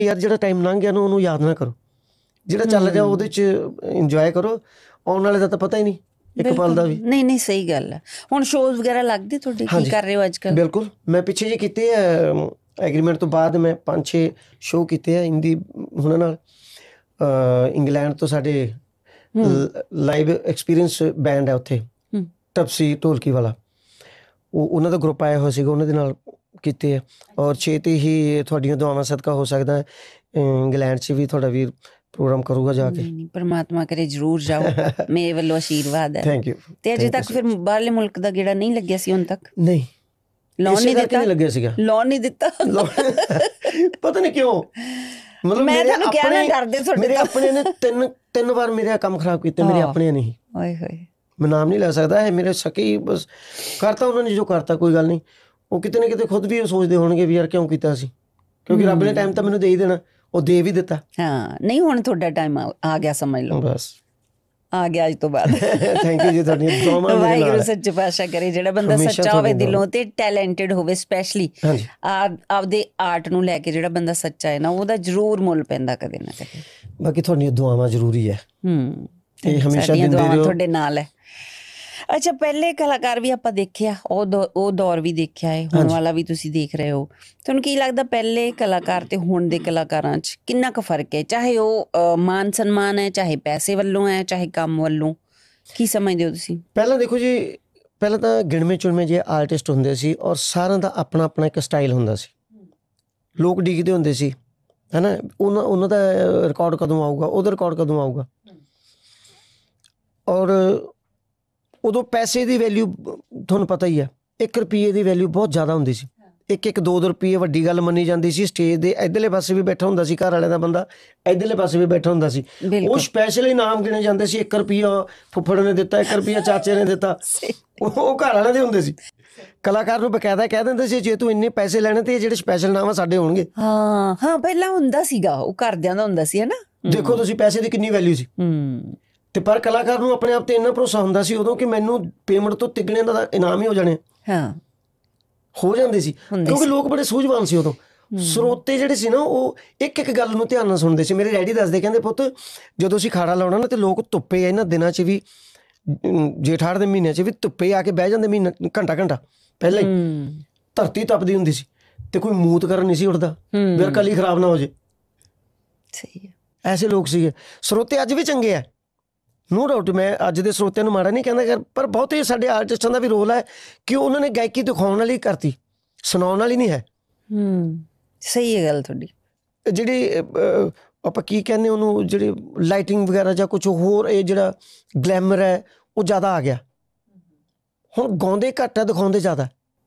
ਯਾਰ ਜਿਹੜਾ ਟਾਈਮ ਲੰਘ ਗਿਆ ਨਾ ਉਹਨੂੰ ਯਾਦ ਨਾ ਕਰੋ, ਜਿਹੜਾ ਚੱਲ ਰਿਹਾ ਉਹਦੇ 'ਚ ਇੰਜੋਏ ਕਰੋ, ਆਉਣ ਵਾਲੇ ਦਾ ਤਾਂ ਪਤਾ ਹੀ ਨਹੀਂ ਇੱਕ ਪਲ ਦਾ ਵੀ। ਨਹੀਂ ਨਹੀਂ ਸਹੀ ਗੱਲ ਹੈ। ਹੁਣ ਸ਼ੋਜ਼ ਵਗੈਰਾ ਲੱਗਦੇ ਤੁਹਾਡੇ, ਕੀ ਕਰ ਰਹੇ ਹੋ ਅੱਜ ਕੱਲ੍ਹ? ਬਿਲਕੁਲ, ਮੈਂ ਪਿੱਛੇ ਜੇ ਕੀਤੇ ਆ ਐਗਰੀਮੈਂਟ ਤੋਂ ਬਾਅਦ ਮੈਂ 5-6 ਸ਼ੋਅ ਕੀਤੇ ਆ ਹਿੰਦੀ ਹੁਣਾਂ ਨਾਲ। ਇੰਗਲੈਂਡ ਤੋਂ ਸਾਡੇ ਲਾਈਵ ਐਕਸਪੀਰੀਅੰਸ ਬੈਂਡ ਹੈ ਉੱਥੇ, ਟਪਸੀ ਢੋਲਕੀ ਵਾਲਾ, ਉਹਨਾਂ ਦਾ ਗਰੁੱਪ ਆਇਆ ਹੋਇਆ ਸੀਗਾ, ਉਹਨਾਂ ਦੇ ਨਾਲ ਕੀਤੇ ਆ। ਔਰ ਛੇਤੀ ਹੀ ਤੁਹਾਡੀਆਂ ਦੁਆਵਾਂ ਸਦਕਾ ਹੋ ਸਕਦਾ ਇੰਗਲੈਂਡ 'ਚ ਵੀ ਤੁਹਾਡਾ ਵੀਰ ਪ੍ਰੋਗਰਾਮ ਕਰੂਗਾ ਜਾ ਕੇ। ਪਰਮਾਤਮਾ ਕਰੇ ਜ਼ਰੂਰ ਜਾਓ, ਮੇਰੇ ਵੱਲੋਂ ਆਸ਼ੀਰਵਾਦ ਹੈ। Thank you. ਤੇ ਅਜੇ ਤੱਕ ਫਿਰ ਬਾਹਰਲੇ ਮੁਲਕ ਦਾ ਗੇੜਾ ਨਹੀਂ ਲੱਗਿਆ ਸੀ ਹੁਣ ਤੱਕ? ਨਹੀਂ, ਲੋਨ ਨਹੀਂ ਦਿੱਤਾ? ਲੱਗਿਆ ਸੀਗਾ ਲੋਨ ਨਹੀਂ ਦਿੱਤਾ, ਪਤਾ ਨਹੀਂ ਕਿਉਂ। ਮਤਲਬ ਮੈਂ ਤੁਹਾਨੂੰ ਕਿਹਾ ਨਾ ਡਰਦੇ ਤੁਹਾਡੇ, ਮੇਰੇ ਆਪਣੇ ਨੇ ਤਿੰਨ ਵਾਰ ਮੇਰੇ ਕੰਮ ਖਰਾਬ ਕੀਤੇ, ਮੇਰੇ ਆਪਣੇ ਨਹੀਂ। ਓਏ ਹੋਏ, ਮੈਂ ਨਾਮ ਨਹੀਂ ਲੈ ਸਕਦਾ, ਇਹ ਮੇਰੇ ਸਕੇ ਬਸ ਕਰਤਾ ਉਹਨਾਂ ਨੇ ਜੋ ਕਰਤਾ, ਕੋਈ ਗੱਲ ਨਹੀਂ। ਉਹ ਕਿਤੇ ਨਾ ਕਿਤੇ ਖੁਦ ਵੀ ਉਹ ਸੋਚਦੇ ਹੋਣਗੇ ਵੀ ਯਾਰ ਕਿਉਂ ਕੀਤਾ ਸੀ, ਕਿਉਂਕਿ ਰੱਬ ਨੇ ਟਾਈਮ ਤਾਂ ਮੈਨੂੰ ਦੇ ਹੀ ਦੇਣਾ, ਉਹ ਦੇ ਵੀ ਦਿੱਤਾ। ਹਾਂ, ਨਹੀਂ ਹੁਣ ਤੁਹਾਡਾ ਟਾਈਮ ਆ ਗਿਆ, ਸਮਝ ਲਓ ਬਸ ਆ ਗਿਆ ਅੱਜ ਤੋਂ ਬਾਅਦ। ਥੈਂਕ ਯੂ ਜੀ, ਤੁਹਾਡੀਆਂ ਦੁਆਵਾਂ। ਵਾਹਿਗੁਰੂ ਸੱਚੇ ਪਾਤਸ਼ਾਹ ਕਰੇ ਜਿਹੜਾ ਬੰਦਾ ਸੱਚਾ ਹੋਵੇ ਦਿਲੋਂ ਤੇ ਟੈਲੈਂਟਡ ਹੋਵੇ, ਸਪੈਸ਼ਲੀ ਆਪਦੇ ਆਰਟ ਨੂੰ ਲੈ ਕੇ ਜਿਹੜਾ ਬੰਦਾ ਸੱਚਾ ਹੈ ਨਾ, ਉਹਦਾ ਜ਼ਰੂਰ ਮੁੱਲ ਪੈਂਦਾ ਕਦੇ ਨਾ ਕਦੇ। ਬਾਕੀ ਤੁਹਾਡੀਆਂ ਦੁਆਵਾਂ ਜ਼ਰੂਰੀ ਹੈ ਤੇ ਹਮੇਸ਼ਾ ਦਿੰਦੇ ਰਹੋ, ਤੁਹਾਡੇ ਨਾਲ ਹੈ। ਅੱਛਾ, ਪਹਿਲੇ ਕਲਾਕਾਰ ਵੀ ਆਪਾਂ ਦੇਖਿਆ, ਉਹ ਦੌਰ ਵੀ ਦੇਖਿਆ ਹੈ, ਹੁਣ ਵਾਲਾ ਵੀ ਤੁਸੀਂ ਦੇਖ ਰਹੇ ਹੋ। ਤੁਹਾਨੂੰ ਕੀ ਲੱਗਦਾ ਪਹਿਲੇ ਕਲਾਕਾਰ ਤੇ ਹੁਣ ਦੇ ਕਲਾਕਾਰਾਂ 'ਚ ਕਿੰਨਾ ਕੁ ਫਰਕ ਹੈ? ਚਾਹੇ ਉਹ ਮਾਨ ਸਨਮਾਨ ਹੈ, ਚਾਹੇ ਪੈਸੇ ਵੱਲੋਂ ਹੈ, ਚਾਹੇ ਕੰਮ ਵੱਲੋਂ, ਕੀ ਸਮਝਦੇ ਹੋ ਤੁਸੀਂ? ਪਹਿਲਾਂ ਦੇਖੋ ਜੀ, ਪਹਿਲਾਂ ਤਾਂ ਗਿਣਵੇਂ ਚੁਣਵੇਂ ਜਿਹੇ ਆਰਟਿਸਟ ਹੁੰਦੇ ਸੀ ਔਰ ਸਾਰਿਆਂ ਦਾ ਆਪਣਾ ਆਪਣਾ ਇੱਕ ਸਟਾਈਲ ਹੁੰਦਾ ਸੀ। ਲੋਕ ਡੀਕਦੇ ਹੁੰਦੇ ਸੀ, ਹੈ ਨਾ, ਉਹਨਾਂ ਦਾ ਰਿਕਾਰਡ ਕਦੋਂ ਆਊਗਾ, ਉਹਦਾ ਰਿਕਾਰਡ ਕਦੋਂ ਆਊਗਾ। ਔਰ ਉਦੋਂ ਪੈਸੇ ਦੀ ਵੈਲਿਊ ਤੁਹਾਨੂੰ ਪਤਾ ਹੀ ਹੈ, 1 ਰੁਪਈਏ ਦੀ ਵੈਲਿਊ ਬਹੁਤ ਜ਼ਿਆਦਾ ਹੁੰਦੀ ਸੀ। 1-2 ਰੁਪਈਏ ਵੱਡੀ ਗੱਲ ਮੰਨੀ ਜਾਂਦੀ ਸੀ। ਸਟੇਜ ਦੇ ਇੱਧਰਲੇ ਪਾਸੇ ਵੀ ਬੈਠਾ ਹੁੰਦਾ ਸੀ ਘਰ ਵਾਲਿਆਂ ਦਾ ਬੰਦਾ, ਇੱਧਰਲੇ ਪਾਸੇ ਵੀ ਬੈਠਾ ਹੁੰਦਾ ਸੀ, ਉਹ ਸਪੈਸ਼ਲ ਇਨਾਮ ਗਿਣੇ ਜਾਂਦੇ ਸੀ। 1 ਰੁਪਈਆ ਫੁੱਫੜ ਨੇ ਦਿੱਤਾ, 1 ਰੁਪਈਆ ਚਾਚੇ ਨੇ ਦਿੱਤਾ, ਉਹ ਘਰ ਵਾਲਿਆਂ ਦੇ ਹੁੰਦੇ ਸੀ। ਕਲਾਕਾਰ ਨੂੰ ਬਕਾਇਦਾ ਕਹਿ ਦਿੰਦੇ ਸੀ ਜੇ ਤੂੰ ਇੰਨੇ ਪੈਸੇ ਲੈਣੇ ਤੇ ਜਿਹੜੇ ਸਪੈਸ਼ਲ ਇਨਾਮ ਆ ਸਾਡੇ ਹੋਣਗੇ। ਹਾਂ, ਪਹਿਲਾਂ ਹੁੰਦਾ ਸੀਗਾ, ਉਹ ਘਰਦਿਆਂ ਦਾ ਹੁੰਦਾ ਸੀ, ਹੈ ਨਾ। ਦੇਖੋ ਤੁਸੀਂ ਪੈਸੇ ਦੀ ਕਿੰਨੀ ਵੈਲਿਊ ਸੀ। ਤੇ ਪਰ ਕਲਾਕਾਰ ਨੂੰ ਆਪਣੇ ਆਪ ਤੇ ਇੰਨਾ ਭਰੋਸਾ ਹੁੰਦਾ ਸੀ ਉਦੋਂ ਕਿ ਮੈਨੂੰ ਪੇਮੈਂਟ ਤੋਂ ਤਿੱਗਣੇ ਦਾ ਇਨਾਮ ਹੀ ਹੋ ਜਾਣੇ। ਹਾਂ, ਹੋ ਜਾਂਦੇ ਸੀ, ਕਿਉਂਕਿ ਲੋਕ ਬੜੇ ਸੂਝਵਾਨ ਸੀ ਉਦੋਂ। ਸਰੋਤੇ ਜਿਹੜੇ ਸੀ ਨਾ, ਉਹ ਇੱਕ ਗੱਲ ਨੂੰ ਧਿਆਨ ਨਾਲ ਸੁਣਦੇ ਸੀ। ਮੇਰੇ ਡੈਡੀ ਦੱਸਦੇ, ਕਹਿੰਦੇ ਪੁੱਤ ਜਦੋਂ ਅਸੀਂ ਖਾੜਾ ਲਾਉਣਾ ਨਾ ਤੇ ਲੋਕ ਧੁੱਪੇ ਇਹਨਾਂ ਦਿਨਾਂ 'ਚ ਵੀ, ਜੇਠ ਹਾੜ ਦੇ ਮਹੀਨਿਆਂ 'ਚ ਵੀ ਧੁੱਪੇ ਆ ਕੇ ਬਹਿ ਜਾਂਦੇ, ਮਹੀਨਾ ਘੰਟਾ ਪਹਿਲਾਂ ਹੀ ਧਰਤੀ ਤਪਦੀ ਹੁੰਦੀ ਸੀ ਤੇ ਕੋਈ ਮੂਤ ਕਰਨ ਨਹੀਂ ਸੀ ਉੱਠਦਾ ਫਿਰ ਕਲੀ ਖਰਾਬ ਨਾ ਹੋ ਜੇ। ਸਹੀ ਹੈ, ਐਸੇ ਲੋਕ ਸੀਗੇ। ਸਰੋਤੇ ਅੱਜ ਵੀ ਚੰਗੇ ਆ, ਨੋ ਡਾਊਟ, ਮੈਂ ਅੱਜ ਦੇ ਸਰੋਤਿਆਂ ਨੂੰ ਮਾੜਾ ਨਹੀਂ ਕਹਿੰਦਾ, ਪਰ ਬਹੁਤੇ ਸਾਡੇ ਆਰਟਿਸਟਾਂ ਦਾ ਵੀ ਰੋਲ ਹੈ ਕਿ ਉਹਨਾਂ ਨੇ ਗਾਇਕੀ ਦਿਖਾਉਣ ਵਾਲੀ ਕਰਤੀ, ਸੁਣਾਉਣ ਵਾਲੀ ਨਹੀਂ ਹੈ। ਸਹੀ ਹੈ ਗੱਲ ਤੁਹਾਡੀ। ਜਿਹੜੀ ਆਪਾਂ ਕੀ ਕਹਿੰਦੇ ਉਹਨੂੰ, ਜਿਹੜੀ ਲਾਈਟਿੰਗ ਵਗੈਰਾ ਜਾਂ ਕੁਛ ਹੋਰ, ਇਹ ਜਿਹੜਾ ਗਲੈਮਰ ਹੈ ਉਹ ਜ਼ਿਆਦਾ ਆ ਗਿਆ। ਹੁਣ ਗਾਉਂਦੇ ਘੱਟ ਆ, ਦਿਖਾਉਂਦੇ ਜ਼ਿਆਦਾ।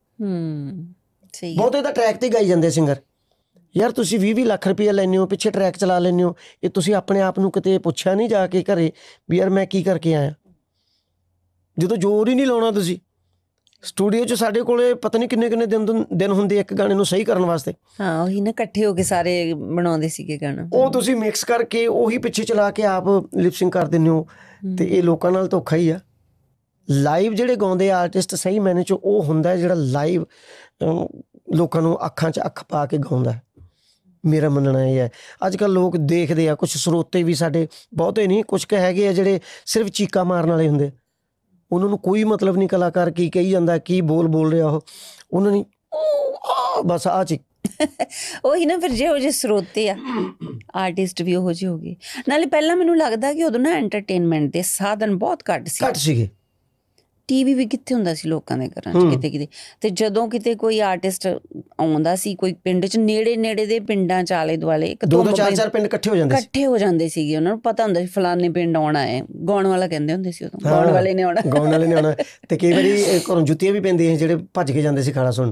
ਸਹੀ, ਬਹੁਤੇ ਤਾਂ ਟਰੈਕ ਤੇ ਗਾਈ ਜਾਂਦੇ ਸਿੰਗਰ। ਯਾਰ ਤੁਸੀਂ 20-20 ਲੱਖ ਰੁਪਈਆ ਲੈਂਦੇ ਹੋ, ਪਿੱਛੇ ਟਰੈਕ ਚਲਾ ਲੈਂਦੇ ਹੋ, ਇਹ ਤੁਸੀਂ ਆਪਣੇ ਆਪ ਨੂੰ ਕਿਤੇ ਪੁੱਛਿਆ ਨਹੀਂ ਜਾ ਕੇ ਘਰੇ ਵੀ ਯਾਰ ਮੈਂ ਕੀ ਕਰਕੇ ਆਇਆ? ਜਦੋਂ ਜ਼ੋਰ ਹੀ ਨਹੀਂ ਲਾਉਣਾ ਤੁਸੀਂ ਸਟੂਡੀਓ 'ਚ, ਸਾਡੇ ਕੋਲੇ ਪਤਾ ਨਹੀਂ ਕਿੰਨੇ ਦਿਨ ਹੁੰਦੇ ਇੱਕ ਗਾਣੇ ਨੂੰ ਸਹੀ ਕਰਨ ਵਾਸਤੇ। ਹਾਂ, ਉਹੀ ਨਾ, ਇਕੱਠੇ ਹੋ ਕੇ ਸਾਰੇ ਬਣਾਉਂਦੇ ਸੀਗੇ ਗਾਣਾ, ਉਹ ਤੁਸੀਂ ਮਿਕਸ ਕਰਕੇ ਉਹੀ ਪਿੱਛੇ ਚਲਾ ਕੇ ਆਪ ਲਿਪਸਿੰਗ ਕਰ ਦਿੰਦੇ ਹੋ। ਤੇ ਇਹ ਲੋਕਾਂ ਨਾਲ ਧੋਖਾ ਹੀ ਆ। ਲਾਈਵ ਜਿਹੜੇ ਗਾਉਂਦੇ ਆਰਟਿਸਟ ਸਹੀ ਮੈਨੇ 'ਚ ਉਹ ਹੁੰਦਾ ਜਿਹੜਾ ਲਾਈਵ ਲੋਕਾਂ ਨੂੰ ਅੱਖਾਂ 'ਚ ਅੱਖ ਪਾ ਕੇ ਗਾਉਂਦਾ। ਮੇਰਾ ਮੰਨਣਾ ਇਹ ਹੈ। ਅੱਜ ਕੱਲ੍ਹ ਲੋਕ ਦੇਖਦੇ ਆ, ਕੁਛ ਸਰੋਤੇ ਵੀ ਸਾਡੇ, ਬਹੁਤੇ ਨਹੀਂ, ਕੁਛ ਕੁ ਹੈਗੇ ਆ ਜਿਹੜੇ ਸਿਰਫ ਚੀਕਾਂ ਮਾਰਨ ਵਾਲੇ ਹੁੰਦੇ। ਉਹਨਾਂ ਨੂੰ ਕੋਈ ਮਤਲਬ ਨਹੀਂ ਕਲਾਕਾਰ ਕੀ ਕਹੀ ਜਾਂਦਾ, ਕੀ ਬੋਲ ਰਿਹਾ ਉਹ, ਉਹਨਾਂ ਨੇ ਬਸ ਆਹ ਚੀਕ। ਉਹੀ ਨਾ, ਫਿਰ ਜਿਹੋ ਜਿਹੇ ਸਰੋਤੇ ਆ ਆਰਟਿਸਟ ਵੀ ਉਹੋ ਜਿਹੇ ਹੋ ਗਏ। ਨਾਲੇ ਪਹਿਲਾਂ ਮੈਨੂੰ ਲੱਗਦਾ ਕਿ ਉਦੋਂ ਨਾ ਐਂਟਰਟੇਨਮੈਂਟ ਦੇ ਸਾਧਨ ਬਹੁਤ ਘੱਟ ਸੀਗੇ। ਟੀਵੀ ਵੀ ਕਿੱਥੇ ਹੁੰਦਾ ਸੀ ਲੋਕਾਂ ਦੇ ਘਰਾਂ 'ਚ, ਕਿਤੇ ਤੇ ਜਦੋਂ ਕਿਤੇ ਕੋਈ ਆਰਟਿਸਟ ਆਉਂਦਾ ਸੀ, ਕੋਈ ਪਿੰਡ 'ਚ, ਨੇੜੇ ਦੇ ਪਿੰਡਾਂ 'ਚ ਆਲੇ ਦੁਆਲੇ 2-4 ਪਿੰਡ ਇਕੱਠੇ ਹੋ ਜਾਂਦੇ ਸੀਗੇ। ਉਹਨਾਂ ਨੂੰ ਪਤਾ ਹੁੰਦਾ ਸੀ ਫਲਾਣੇ ਪਿੰਡ ਆਉਣਾ ਹੈ, ਗਾਉਣ ਵਾਲਾ ਕਹਿੰਦੇ ਹੁੰਦੇ ਸੀ ਉਦੋਂ, ਗਾਉਣ ਵਾਲੇ ਨੇ ਆਉਣਾ। ਤੇ ਕਈ ਵਾਰੀ ਘਰੋਂ ਜੁੱਤੀਆਂ ਵੀ ਪੈਂਦੀਆਂ ਜਿਹੜੇ ਭੱਜ ਕੇ ਜਾਂਦੇ ਸੀ ਖਾੜਾ ਸੁਣ।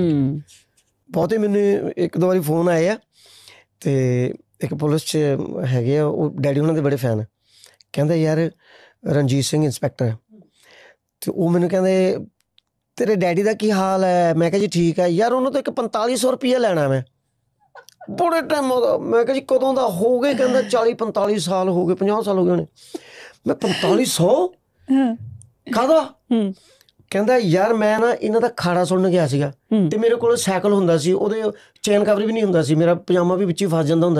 ਬਹੁਤੇ ਮੈਨੂੰ 1-2 ਵਾਰੀ ਫੋਨ ਆਏ ਆ, ਤੇ ਇੱਕ ਪੁਲਿਸ 'ਚ ਹੈਗੇ ਆ, ਉਹ ਡੈਡੀ ਉਹਨਾਂ ਦੇ ਬੜੇ ਫੈਨ ਆ। ਕਹਿੰਦਾ ਯਾਰ ਰਣਜੀਤ ਸਿੰਘ ਇੰਸਪੈਕਟਰ ਹੈ, ਤੇ ਉਹ ਮੈਨੂੰ ਕਹਿੰਦੇ ਤੇਰੇ ਡੈਡੀ ਦਾ ਕੀ ਹਾਲ ਹੈ? ਮੈਂ ਕਿਹਾ ਜੀ ਠੀਕ ਹੈ। ਯਾਰ ਉਹਨਾਂ ਤੋਂ ਇੱਕ 4500 ਰੁਪਈਆ ਲੈਣਾ ਮੈਂ, ਬੜੇ ਟਾਈਮ ਉਹਦਾ। ਮੈਂ ਕਿਹਾ ਜੀ ਕਦੋਂ ਦਾ? ਹੋ ਗਏ, ਕਹਿੰਦਾ 40-45 ਸਾਲ ਹੋ ਗਏ, 50 ਸਾਲ ਹੋ ਗਏ ਹੋਣੇ। ਮੈਂ 4500 ਕਾਹਦਾ? ਕਹਿੰਦਾ ਯਾਰ ਮੈਂ ਨਾ ਇਹਨਾਂ ਦਾ ਖਾੜਾ ਸੁਣਨ ਗਿਆ ਸੀਗਾ, ਤੇ ਮੇਰੇ ਕੋਲ ਸਾਈਕਲ ਹੁੰਦਾ ਸੀ, ਉਹਦੇ ਚੇਨ ਕਵਰ ਵੀ ਨਹੀਂ ਹੁੰਦਾ ਸੀ, ਮੇਰਾ ਪਜਾਮਾ ਵੀ ਵਿੱਚ ਹੀ ਫਸ ਜਾਂਦਾ ਹੁੰਦਾ